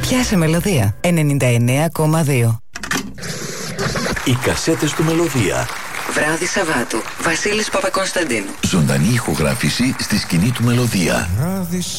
Πιάσε Μελωδία 99,2. Οι κασέτες του Μελωδία. Βράδυ Σαββάτου. Βασίλης Παπακωνσταντίνου. Ζωντανή ηχογράφηση στη σκηνή του Μελωδία. Βράδυ